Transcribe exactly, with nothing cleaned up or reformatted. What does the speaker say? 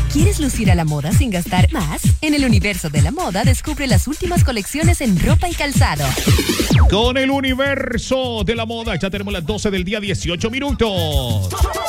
¿Quieres lucir a la moda sin gastar más? En el universo de la moda descubre las últimas colecciones en ropa y calzado. Con el universo de la moda ya tenemos las doce del día, dieciocho minutos.